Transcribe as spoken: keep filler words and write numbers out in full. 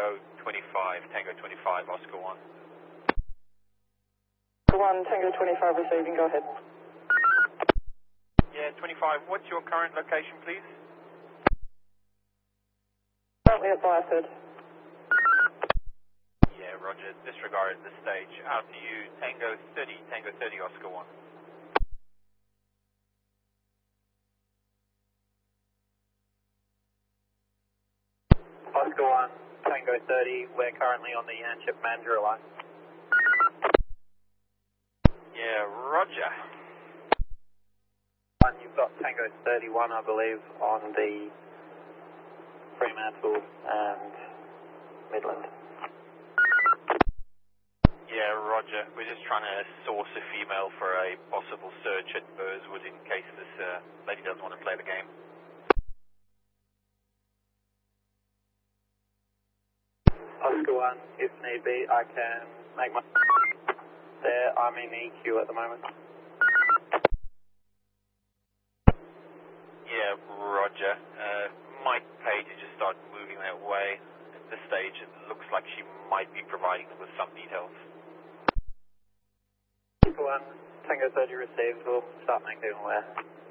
Tango twenty-five, Tango twenty-five, Oscar one. one, Tango twenty-five receiving, go ahead. Yeah, twenty-five, what's your current location, please? Currently at Byford. Yeah, roger, disregarded the stage. Out to you, Tango thirty, Tango thirty, Oscar one. Oscar one, Tango thirty, we're currently on the Yanchep Mandurah line. Yeah, roger. And you've got Tango thirty-one, I believe, on the Fremantle and Midland. Yeah, roger. We're just trying to source a female for a possible search at Burswood in case this uh, lady doesn't want to play the game. Oscar one, if need be, I can make my there. I'm in E Q at the moment. Yeah, roger. Uh, might pay to just start moving that way. At this stage, it looks like she might be providing them with some details. Oscar one, Tango thirty received. We'll start making aware.